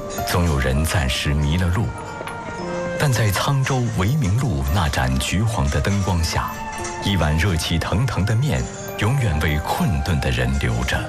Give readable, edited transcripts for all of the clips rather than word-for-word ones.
总有人暂时迷了路，但在沧州维明路那盏橘黄的灯光下，一碗热气腾腾的面永远为困顿的人留着。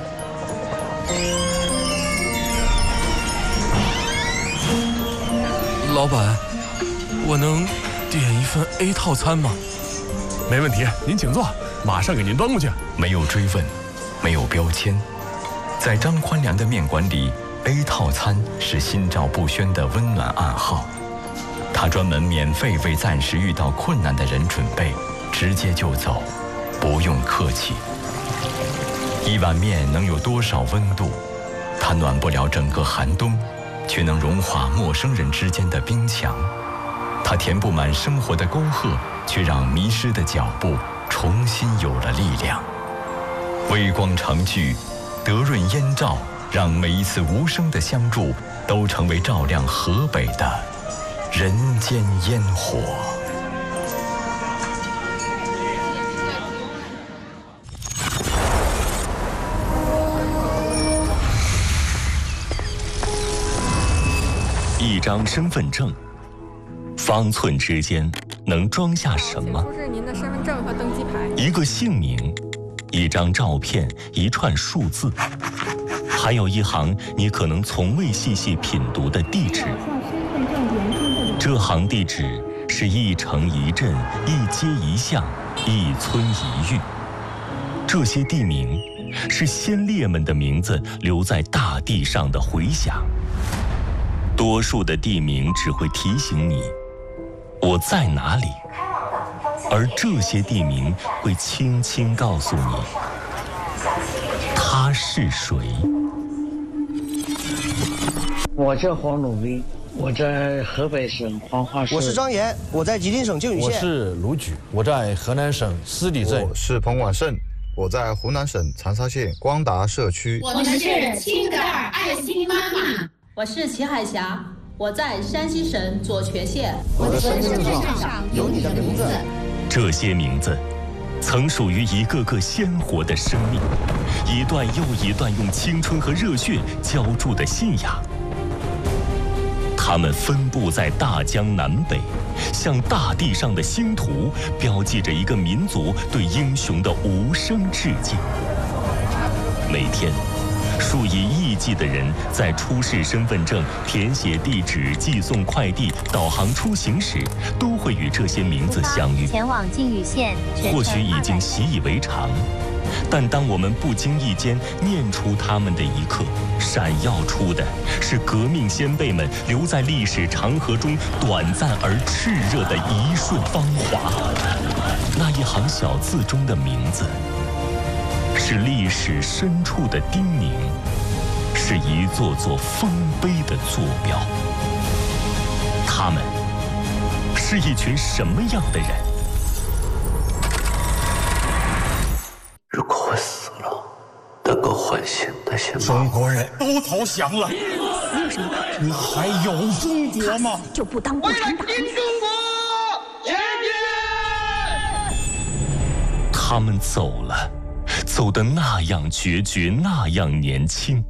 老板，我能点一份 A 套餐吗？ 没问题，您请坐，马上给您端过去。 没有追问，没有标签，在张宽良的面馆里 ，A 套餐是心照不宣的温暖暗号。他专门免费为暂时遇到困难的人准备，直接就走，不用客气。一碗面能有多少温度？它暖不了整个寒冬，却能融化陌生人之间的冰墙。它填不满生活的沟壑，却让迷失的脚步重新有了力量。微光长聚，德润烟照，让每一次无声的相助都成为照亮河北的人间烟火。 一张身份证，方寸之间能装下什么？ 出示您的身份证和登记牌。 一个姓名，一张照片，一串数字，还有一行你可能从未细细品读的地址。这行地址是一城一镇，一街一巷，一村一域。这些地名是先烈们的名字留在大地上的回响。多数的地名只会提醒你我在哪里，而这些地名会轻轻告诉你他是谁。 我叫黄鲁斌，我在河北省黄花市。 我是张岩，我在吉林省靖宇县。 我是卢举，我在河南省司礼镇。 我是彭婉胜，我在湖南省长沙县光达社区。 我们是亲德尔爱心妈妈。 我是齐海霞，我在山西省左权县。 我的身份证上有你的名字。 这些名字曾属于一个个鲜活的生命，一段又一段用青春和热血浇筑的信仰。它们分布在大江南北，像大地上的星图，标记着一个民族对英雄的无声致敬。每天数以亿计的人在出示身份证、填写地址、寄送快递、导航出行时，都会与这些名字相遇。 前往靖宇县， 或许已经习以为常，但当我们不经意间念出他们的一刻，闪耀出的是革命先辈们留在历史长河中短暂而炽热的一瞬芳华。那一行小字中的名字，是历史深处的叮咛，是一座座丰碑的坐标。他们是一群什么样的人？ 如果我死了，能够唤醒那些中国人都投降了， 有什么可能？ 你还有中国吗？ 就不当共产党。 为了新中国，前进！ 他们走了，走得那样决绝，那样年轻。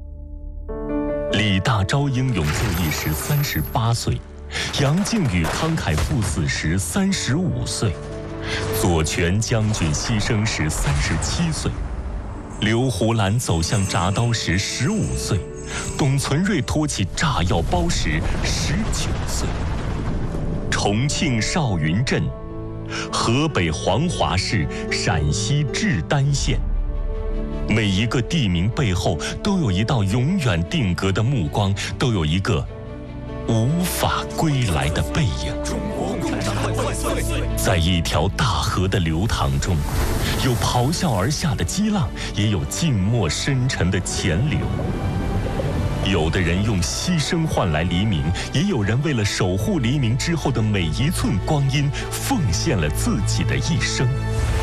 李大钊英勇就义时38岁，杨靖宇慷慨赴死时35岁，左权将军牺牲时37岁，刘胡兰走向铡刀时15岁，董存瑞托起炸药包时19岁。重庆邵云镇，河北黄华市，陕西志丹县。每一个地名背后都有一道永远定格的目光，都有一个无法归来的背影。 中国共产党万岁！ 在一条大河的流淌中，有咆哮而下的激浪，也有静默深沉的潜流。有的人用牺牲换来黎明，也有人为了守护黎明之后的每一寸光阴，奉献了自己的一生。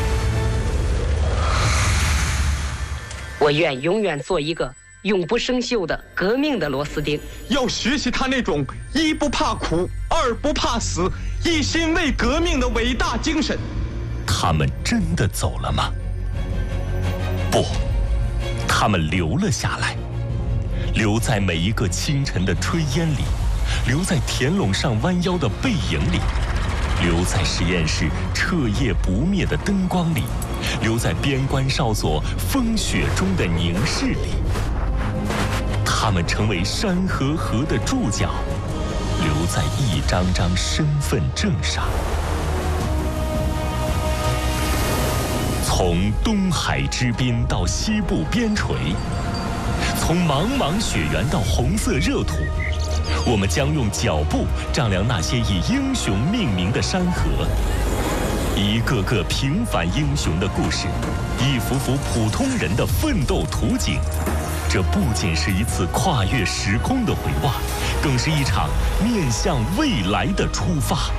我愿永远做一个永不生锈的革命的螺丝钉。 要学习他那种一不怕苦，二不怕死，一心为革命的伟大精神。 他们真的走了吗？不，他们留了下来， 留在每一个清晨的炊烟里，留在田垄上弯腰的背影里，留在实验室彻夜不灭的灯光里，留在边关哨所风雪中的凝视里。他们成为山和河的注脚，留在一张张身份证上。从东海之滨到西部边陲，从茫茫雪原到红色热土，我们将用脚步丈量那些以英雄命名的山河，一个个平凡英雄的故事，一幅幅普通人的奋斗图景。这不仅是一次跨越时空的回望，更是一场面向未来的出发。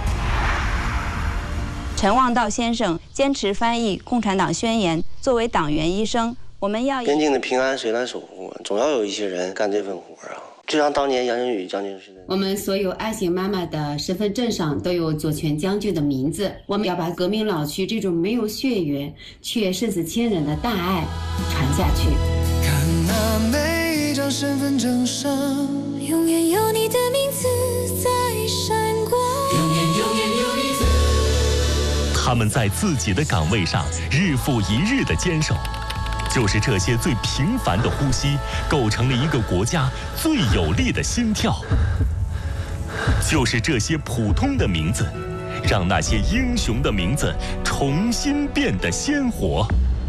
陈望道先生坚持翻译《共产党宣言》，作为党员一生，我们要边境的平安谁来守护？总要有一些人干这份活啊！就像当年杨振宇将军似的。 我们所有爱心妈妈的身份证上都有左权将军的名字。我们要把革命老区这种没有血缘却生死牵连的大爱传下去。 看那每一张身份证上，永远有你的名字在闪光，永远有你在。 他们在自己的岗位上日复一日的坚守，就是这些最平凡的呼吸，构成了一个国家最有力的心跳。就是这些普通的名字，让那些英雄的名字重新变得鲜活。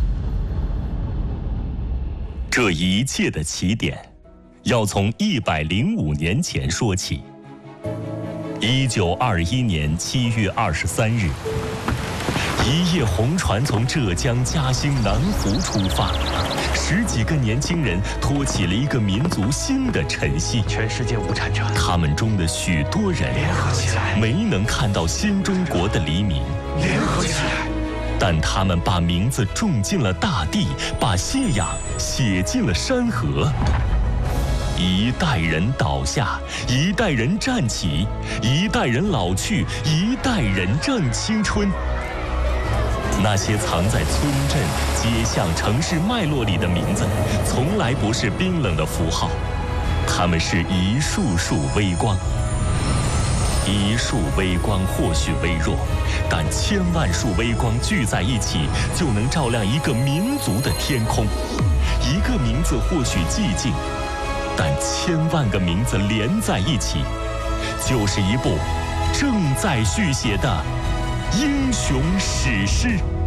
这一切的起点，要从105年前说起。1921年7月23日。一叶红船从浙江嘉兴南湖出发，10几个年轻人托起了一个民族新的晨曦。 全世界无产者， 他们中的许多人联合起来， 没能看到新中国的黎明。 联合起来， 但他们把名字种进了大地，把信仰写进了山河。一代人倒下，一代人站起，一代人老去，一代人正青春。那些藏在村镇、街巷、城市脉络里的名字，从来不是冰冷的符号，它们是一束束微光。一束微光或许微弱，但千万束微光聚在一起，就能照亮一个民族的天空。一个名字或许寂静，但千万个名字连在一起，就是一部正在续写的英雄史诗。